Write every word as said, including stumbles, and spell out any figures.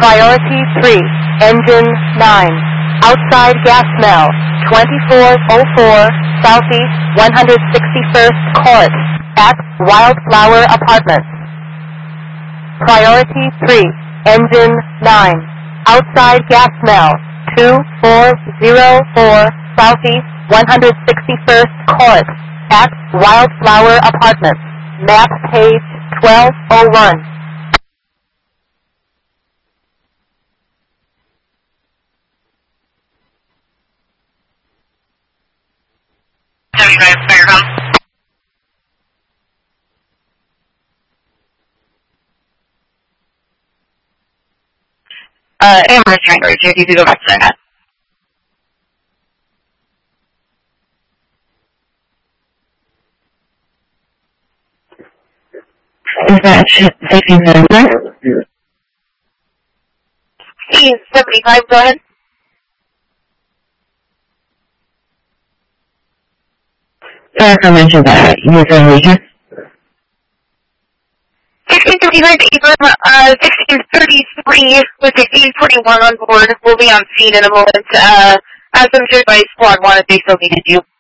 Priority three, Engine nine. Outside gas smell, twenty-four oh four Southeast one hundred sixty-first Court at Wildflower Apartments. Priority three, Engine nine. Outside gas smell, two four oh four Southeast one hundred sixty-first Court at Wildflower Apartments. Map page twelve oh one. seventy-five Firecom. Uh, Amherst Triangle, if you could go back to that. Is that safety number? Hey, seventy-five, go ahead. Erica mentioned that user region. sixteen thirty-nine to Abram, uh, sixteen thirty-three with sixteen forty-one on board. We'll be on scene in a moment. Uh, as I'm sure by Squad one if they still needed you.